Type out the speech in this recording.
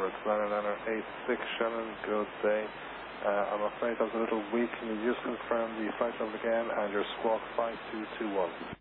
Emirates, Liner 86, Shannon, good day. I'm afraid I was a little weak. Can you just confirm the flight level again and your squawk 5221?